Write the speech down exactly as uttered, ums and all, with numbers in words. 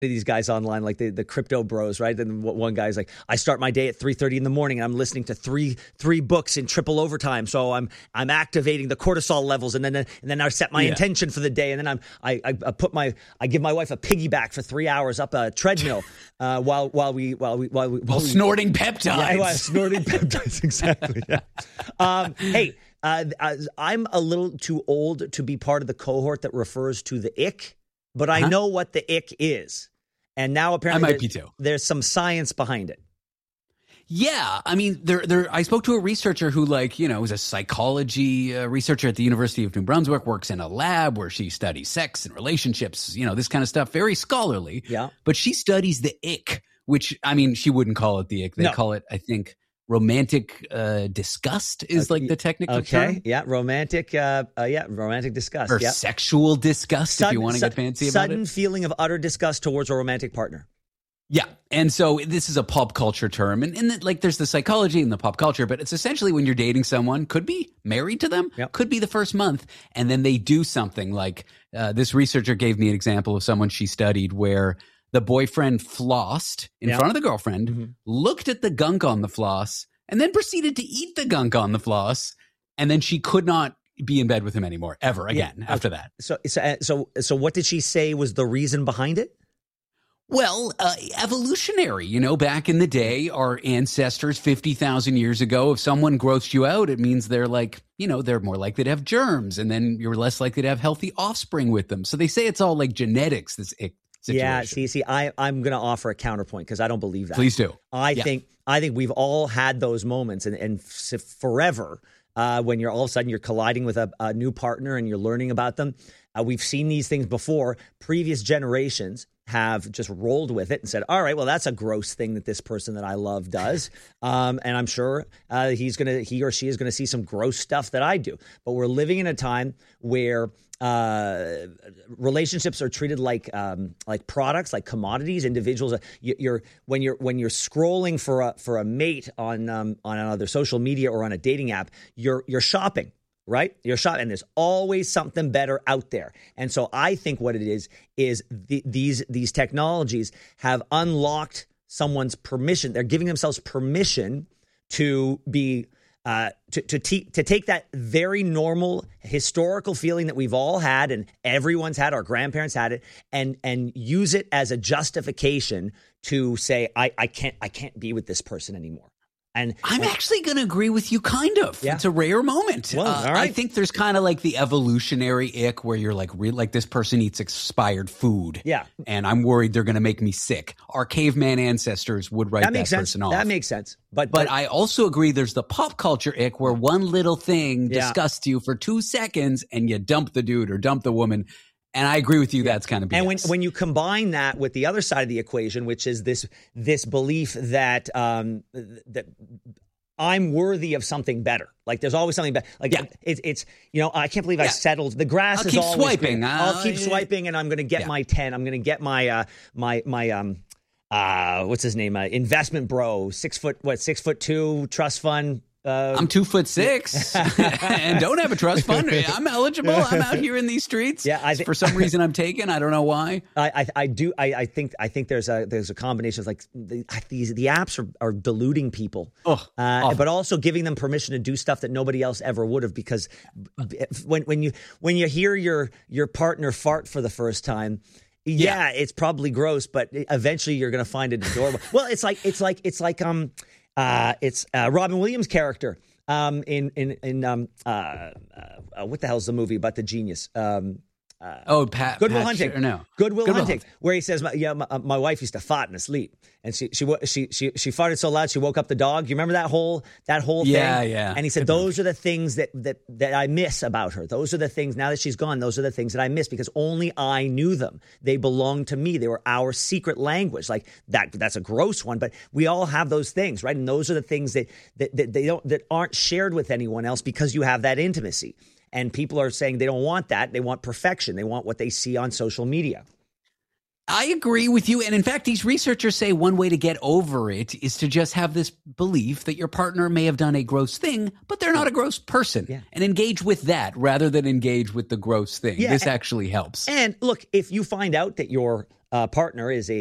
these guys online, like the, the crypto bros, right? And one guy's like, I start my day at three thirty in the morning and I'm listening to three three books in triple overtime. So I'm I'm activating the cortisol levels, and then and then I set my yeah. intention for the day, and then I'm I, I I put my I give my wife a piggyback for three hours up a treadmill uh, while while we while we while we while, while we, snorting peptides. Yeah, while snorting peptides, exactly. Yeah. Um, hey, uh, I'm a little too old to be part of the cohort that refers to the ick, but I uh-huh. know what the ick is. And now apparently I might be too. There's some science behind it. Yeah. I mean, there, there, I spoke to a researcher who, like, you know, is a psychology uh, researcher at the University of New Brunswick, works in a lab where she studies sex and relationships, you know, this kind of stuff, very scholarly. Yeah. But she studies the ick, which, I mean, she wouldn't call it the ick. They no. call it, I think, romantic uh, disgust is okay. like the technical okay. term. Okay, yeah, romantic, uh, uh, yeah, romantic disgust. Or yep. sexual disgust, sudden, if you want to su- get fancy about sudden it. Sudden feeling of utter disgust towards a romantic partner. Yeah, and so this is a pop culture term, and, and the, like there's the psychology and the pop culture, but it's essentially when you're dating someone, could be married to them, yep. could be the first month, and then they do something like uh, this researcher gave me an example of someone she studied where the boyfriend flossed in yep. front of the girlfriend, mm-hmm. looked at the gunk on the floss, and then proceeded to eat the gunk on the floss, and then she could not be in bed with him anymore, ever again yeah. after that. So, so, so, so what did she say was the reason behind it? Well, uh, evolutionary, you know, back in the day, our ancestors fifty thousand years ago, if someone grossed you out, it means they're like, you know, they're more likely to have germs, and then you're less likely to have healthy offspring with them. So they say it's all like genetics, this ick situation. Yeah, see, see, I, I'm going to offer a counterpoint because I don't believe that. Please do. I yeah. think I think we've all had those moments, and, and f- forever uh, when you're all of a sudden you're colliding with a, a new partner and you're learning about them. Uh, we've seen these things before. Previous generations have just rolled with it and said, all right, well, that's a gross thing that this person that I love does. Um, and I'm sure uh, he's going to, he or she is going to see some gross stuff that I do. But we're living in a time where uh, relationships are treated like um, like products, like commodities. Individuals, you, you're when you're when you're scrolling for a for a mate on um, on either social media or on a dating app, you're you're shopping. Right? You're shopping, and there's always something better out there. And so I think what it is, is the, these these technologies have unlocked someone's permission. They're giving themselves permission to be, uh, to to, te- to take that very normal historical feeling that we've all had and everyone's had, our grandparents had it, and and use it as a justification to say, I, I can't I can't be with this person anymore. And I'm and, actually going to agree with you, kind of. Yeah. It's a rare moment. Well, uh, all right. I think there's kind of like the evolutionary ick where you're like, re- like this person eats expired food. Yeah. And I'm worried they're going to make me sick. Our caveman ancestors would write that, that, makes sense. person off. That makes sense. But, but but I also agree there's the pop culture ick where one little thing yeah. disgusts you for two seconds and you dump the dude or dump the woman. And I agree with you. That's kind of B S. And when when you combine that with the other side of the equation, which is this this belief that um, that I'm worthy of something better. Like there's always something better. Like yeah. it's it's you know I can't believe yeah. I settled. The grass I'll is keep always swiping. green. Uh, I'll keep yeah. swiping, and I'm going to get yeah. my ten. I'm going to get my uh, my my um uh what's his name? Uh, investment bro, six foot what six foot two trust fund. Uh, I'm two foot six and don't have a trust fund. I'm eligible. I'm out here in these streets. Yeah, I th- for some reason I'm taken. I don't know why. I I, I do. I, I think I think there's a there's a combination of like the, these the apps are, are deluding people, oh, uh, but also giving them permission to do stuff that nobody else ever would have. Because when when you when you hear your your partner fart for the first time. Yeah, yeah. It's probably gross, but eventually you're going to find it adorable. Well, it's like it's like it's like um. Uh, it's uh, Robin Williams' character um, in in in um, uh, uh, what the hell's the movie about the genius? Um, uh, oh, Pat. Good Will Pat Hunting. Sh- no, Good Will Good Hunting, Will. where he says, "Yeah, my, my wife used to fart in her sleep, and she she she she she farted so loud she woke up the dog." You remember that whole that whole thing? Yeah, yeah. And he said, Good "Those movie. are the things that that that I miss about her. Those are the things. Now that she's gone, those are the things that I miss because only I knew them. They belonged to me. They were our secret language. Like that. That's a gross one, but we all have those things, right? And those are the things that that, that they don't that aren't shared with anyone else because you have that intimacy." And people are saying they don't want that. They want perfection. They want what they see on social media. I agree with you. And in fact, these researchers say one way to get over it is to just have this belief that your partner may have done a gross thing, but they're not a gross person. Yeah. And engage with that rather than engage with the gross thing. Yeah, this and, actually helps. And look, if you find out that your uh, partner is a